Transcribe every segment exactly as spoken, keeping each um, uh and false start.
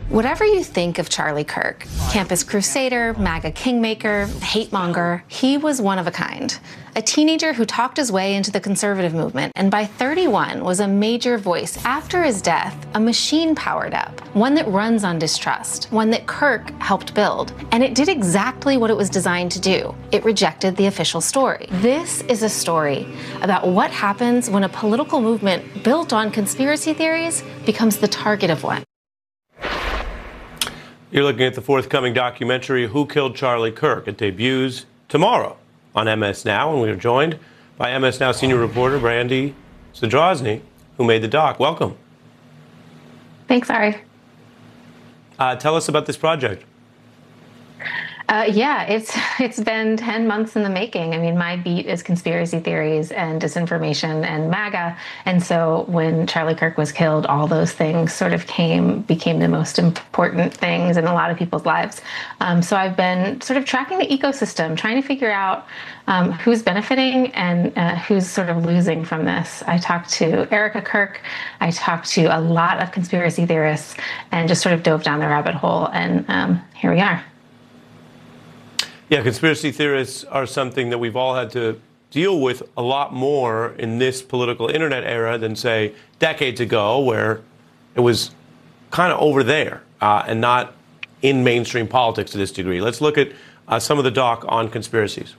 Whatever you think of Charlie Kirk, campus crusader, MAGA kingmaker, hate monger, he was one of a kind. A teenager who talked his way into the conservative movement, and by thirty-one was a major voice. After his death, a machine powered up, one that runs on distrust, one that Kirk helped build. And it did exactly what it was designed to do. It rejected the official story. This is a story about what happens when a political movement built on conspiracy theories becomes the target of one. You're looking at the forthcoming documentary, Who Killed Charlie Kirk? It debuts tomorrow on M S Now, and we are joined by M S Now senior reporter Brandy Zadrozny, who made the doc. Welcome. Thanks, Ari. Uh, tell us about this project. Uh, yeah, it's it's been ten months in the making. I mean, my beat is conspiracy theories and disinformation and MAGA. And so when Charlie Kirk was killed, all those things sort of came, became the most important things in a lot of people's lives. Um, so I've been sort of tracking the ecosystem, trying to figure out um, who's benefiting and uh, who's sort of losing from this. I talked to Erica Kirk. I talked to a lot of conspiracy theorists and just sort of dove down the rabbit hole. And um, here we are. Yeah, conspiracy theorists are something that we've all had to deal with a lot more in this political internet era than, say, decades ago, where it was kind of over there uh, and not in mainstream politics to this degree. Let's look at uh, some of the doc on conspiracies.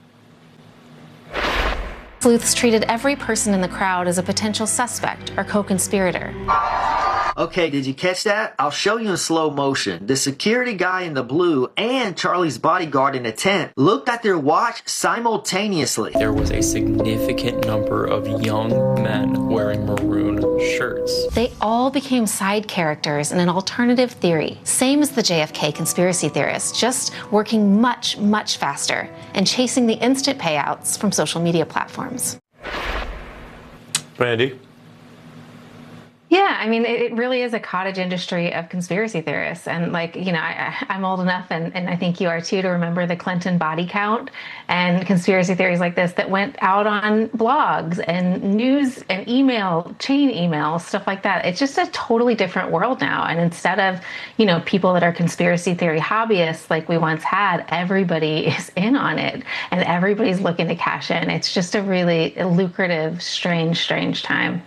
Sleuths treated every person in the crowd as a potential suspect or co-conspirator. Okay, did you catch that? I'll show you in slow motion. The security guy in the blue and Charlie's bodyguard in the tent looked at their watch simultaneously. There was a significant number of young men wearing maroon shirts. They all became side characters in an alternative theory, same as the J F K conspiracy theorists, just working much, much faster and chasing the instant payouts from social media platforms. Brandy? Yeah, I mean, it, it really is a cottage industry of conspiracy theorists. And like, you know, I, I'm old enough, and, and I think you are too, to remember the Clinton body count and conspiracy theories like this that went out on blogs and news and email, chain email, stuff like that. It's just a totally different world now. And instead of, you know, people that are conspiracy theory hobbyists like we once had, everybody is in on it and everybody's looking to cash in. It's just a really lucrative, strange, strange time.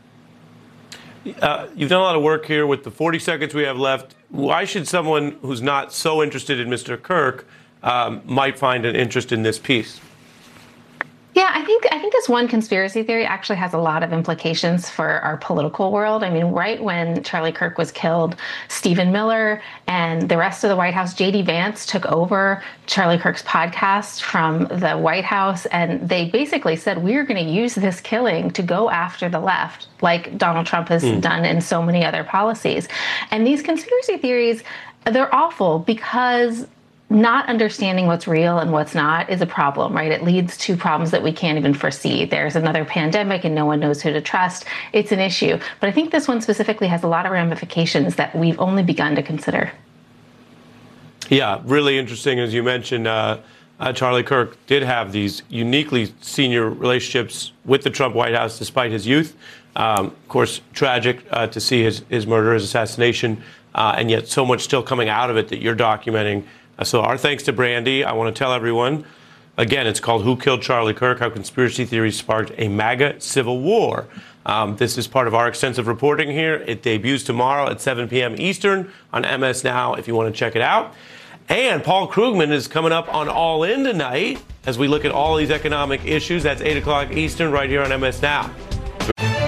Uh, you've done a lot of work here. With the forty seconds we have left, why should someone who's not so interested in Mister Kirk um, might find an interest in this piece? Yeah, I think I think this one conspiracy theory actually has a lot of implications for our political world. I mean, right when Charlie Kirk was killed, Stephen Miller and the rest of the White House, J D Vance, took over Charlie Kirk's podcast from the White House, and they basically said, we're going to use this killing to go after the left, like Donald Trump has mm. done in so many other policies. And these conspiracy theories, they're awful because not understanding what's real and what's not is a problem, right? It leads to problems that we can't even foresee. There's another pandemic and no one knows who to trust. It's an issue. But I think this one specifically has a lot of ramifications that we've only begun to consider. Yeah, really interesting. As you mentioned, uh, uh, Charlie Kirk did have these uniquely senior relationships with the Trump White House despite his youth. Um, of course, tragic uh, to see his, his murder, his assassination, uh, and yet so much still coming out of it that you're documenting. So our thanks to Brandy. I want to tell everyone, again, it's called Who Killed Charlie Kirk? How Conspiracy Theories Sparked a MAGA Civil War. Um, this is part of our extensive reporting here. It debuts tomorrow at seven p m Eastern on M S Now if you want to check it out. And Paul Krugman is coming up on All In tonight as we look at all these economic issues. That's eight o'clock Eastern right here on M S Now.